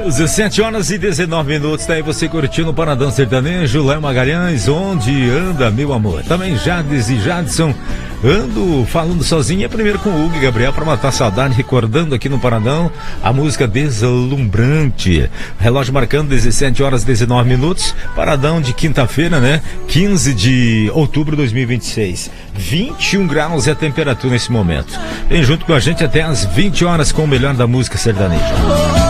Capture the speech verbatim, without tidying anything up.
dezessete horas e dezenove minutos, tá aí você curtindo o Paradão Sertanejo, Léo Magalhães, onde anda meu amor. Também Jades e Jadson, ando falando sozinha, primeiro com o Hugo e Gabriel para matar a saudade, recordando aqui no Paradão a música Deslumbrante. Relógio marcando dezessete horas e dezenove minutos, Paradão de quinta-feira, né? quinze de outubro de dois mil e vinte e seis. vinte e um graus é a temperatura nesse momento. Vem junto com a gente até às vinte horas com o melhor da música sertaneja.